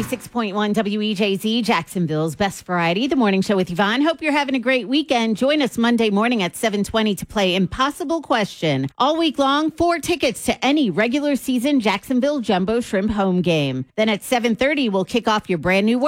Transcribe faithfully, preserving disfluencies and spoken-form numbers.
ninety-six point one W E J Z, Jacksonville's Best Variety, the morning show with Yvonne. Hope you're having a great weekend. Join us Monday morning at seven twenty to play Impossible Question. All week long, four tickets to any regular season Jacksonville Jumbo Shrimp home game. Then at seven thirty, we'll kick off your brand new